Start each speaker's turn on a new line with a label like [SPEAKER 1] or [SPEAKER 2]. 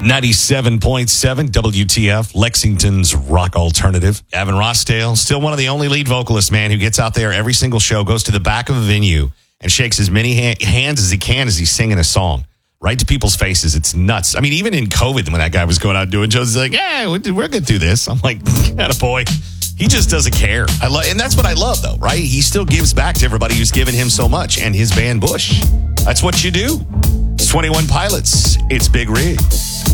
[SPEAKER 1] 97.7 WTF, Lexington's rock alternative. Gavin Rossdale, still one of the only lead vocalists, man, who gets out there every single show, goes to the back of a venue and shakes as many hands as he can as he's singing a song. Right to people's faces. It's nuts. I mean, even in COVID, when that guy was going out doing shows, he's like, yeah, we're good through this. I'm like, attaboy. He just doesn't care. And that's what I love, though, right? He still gives back to everybody who's given him so much, and his band Bush. That's what you do. It's 21 Pilots. It's Big Rigs.